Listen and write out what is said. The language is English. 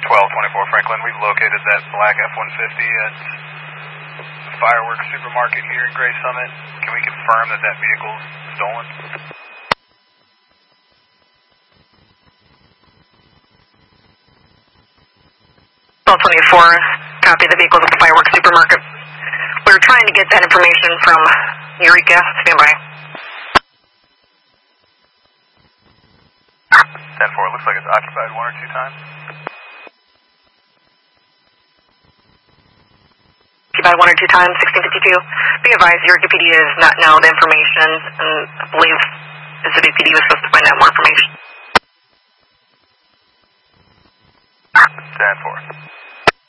1224 Franklin, we've located that black F-150 at the Fireworks Supermarket here in Gray Summit. Can we confirm that that vehicle's stolen? 1224, copy, the vehicle's at the Fireworks Supermarket. We're trying to get that information from Eureka. Stand by. 10-4, looks like it's occupied one or two times. Occupied one or two times, 1652. Be advised, Eureka PD does not know the information, and I believe the city PD was supposed to find out more information. 10-4.